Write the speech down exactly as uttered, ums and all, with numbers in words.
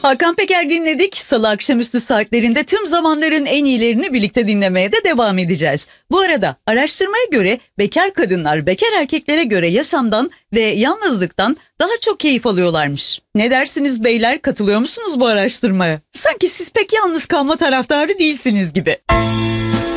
Hakan Peker dinledik. Salı akşamüstü saatlerinde tüm zamanların en iyilerini birlikte dinlemeye de devam edeceğiz. Bu arada araştırmaya göre bekar kadınlar bekar erkeklere göre yaşamdan ve yalnızlıktan daha çok keyif alıyorlarmış. Ne dersiniz beyler, katılıyor musunuz bu araştırmaya? Sanki siz pek yalnız kalma taraftarı değilsiniz gibi.